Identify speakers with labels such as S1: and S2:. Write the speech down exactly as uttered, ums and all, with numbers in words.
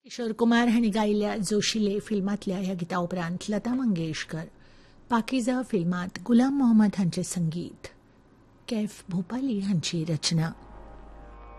S1: किशोर कुमार हांणी गायिल्ल्या जोशिले फिल्मांतल्या ह्या गिता उपरांत लता मंगेशकर, पाकिजा फिल्मांत गुलाम मोहम्मद हांचें संगीत, कैफ भोपाली हांची रचना.